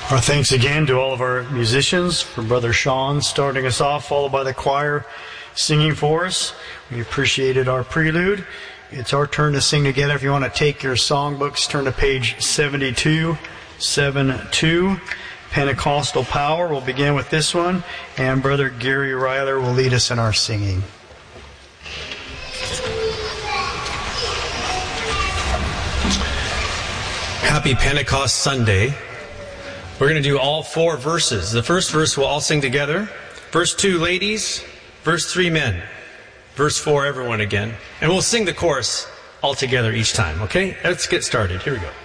Our thanks again to all of our musicians, for Brother Sean starting us off, followed by the choir singing for us. We appreciated our prelude. It's our turn to sing together. If you want to take your songbooks, turn to page 72, Pentecostal Power. We'll begin with this one, and Brother Gary Ryler will lead us in our singing. Happy Pentecost Sunday. We're going to do all 4 verses. The first verse we'll all sing together. Verse 2, ladies. Verse 3, men. Verse 4, everyone again. And we'll sing the chorus all together each time, okay? Let's get started. Here we go.